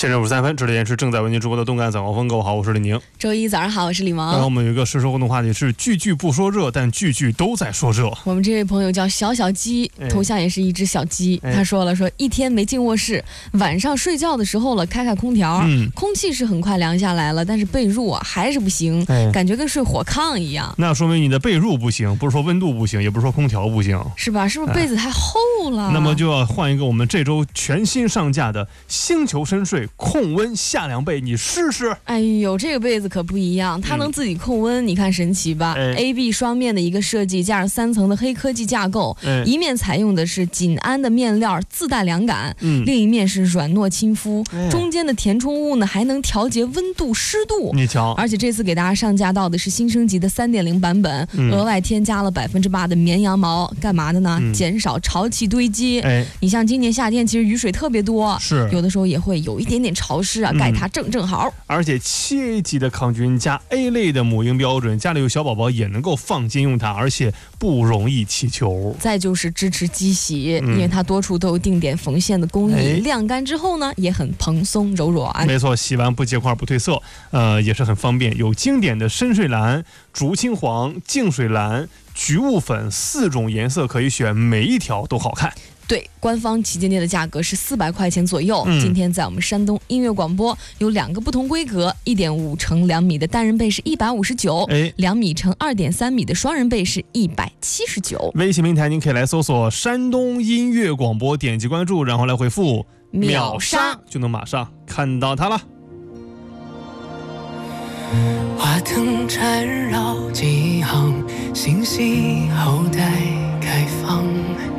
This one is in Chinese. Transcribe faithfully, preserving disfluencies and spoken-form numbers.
现在五十三分，这里是正在为您直播的动感早高峰。各位好，我是李宁。 周一早上好，我是李萌。 然后我们有一个实时互动话题是句句不说热，但句句都在说热。 我们这位朋友叫小小鸡，头像也是一只小鸡。 哎、 他说了，说一天没进卧室，晚上睡觉的时候了，开开空调，嗯、空气是很快凉下来了，但是被褥啊还是不行，哎、感觉跟睡火炕一样。 那说明你的被褥不行，不是说温度不行，也不是说空调不行， 是吧？是不是被子太厚了？ 哎、那么就要换一个我们这周全新上架的星球深睡控温夏凉被，你试试。 哎呦，这个被子可不一样，它能自己控温，嗯、你看神奇吧？哎、A B 双面的一个设计，加上三层的黑科技架构，哎、一面采用的是紧安的面料，自带凉感，嗯、另一面是软糯亲肤，哎、中间的填充物呢还能调节温度湿度。 你瞧， 而且这次给大家上架到的是新升级的 三点零 版本，嗯、额外添加了百分之八的绵羊毛，干嘛的呢？嗯、减少潮气堆积。哎、你像今年夏天其实雨水特别多，是有的时候也会有一点点潮湿啊，盖它正正好。 而且七 A 级的抗菌加 A 类的母婴标准，家里有小宝宝也能够放心用它，而且不容易起球。 再就是支持机洗，嗯、因为它多处都有定点缝线的工艺，哎、晾干之后呢也很蓬松柔软。 没错，洗完不结块不褪色，呃也是很方便。有经典的深睡蓝、竹青黄、净水蓝、橘雾粉四种颜色可以选，每一条都好看。 对，官方旗舰店的价格是四百块钱左右。嗯、今天在我们山东音乐广播有两个不同规格， 一点五乘两米的单人被是一百五十九，哎，两米乘二点三米的双人被是一百七十九。 微信平台您可以来搜索山东音乐广播，点击关注，然后来回复秒杀，就能马上看到它了。 花灯缠绕几行，星系后待开放。